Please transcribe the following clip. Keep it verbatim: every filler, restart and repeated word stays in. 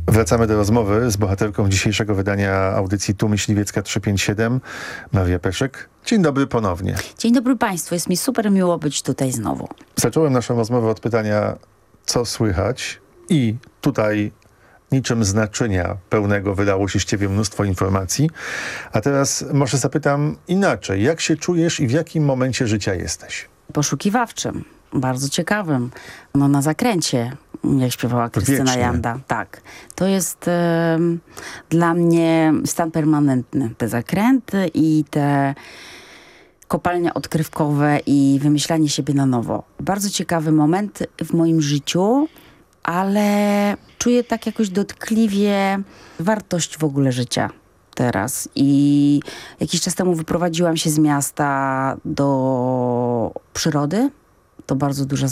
Wracamy do rozmowy z bohaterką dzisiejszego wydania audycji Tu Myśliwiecka trzysta pięćdziesiąt siedem, Maria Peszek. Dzień dobry ponownie. Dzień dobry Państwu, jest mi super miło być tutaj znowu. Zacząłem naszą rozmowę od pytania, co słychać, i tutaj niczym z naczynia pełnego wydało się z ciebie mnóstwo informacji. A teraz może zapytam inaczej. Jak się czujesz i w jakim momencie życia jesteś? Poszukiwawczym, bardzo ciekawym, no na zakręcie, jak śpiewała Krystyna Wiecznie. Janda. Tak, to jest e, dla mnie stan permanentny. Te zakręty i te kopalnie odkrywkowe i wymyślanie siebie na nowo. Bardzo ciekawy moment w moim życiu, ale czuję tak jakoś dotkliwie wartość w ogóle życia teraz. I jakiś czas temu wyprowadziłam się z miasta do przyrody. To bardzo duża